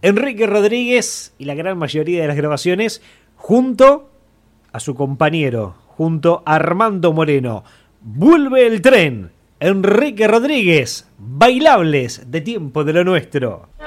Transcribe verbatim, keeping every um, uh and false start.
Enrique Rodríguez y la gran mayoría de las grabaciones junto a su compañero, junto a Armando Moreno. Vuelve el tren. Enrique Rodríguez, Bailables de Tiempo de lo Nuestro.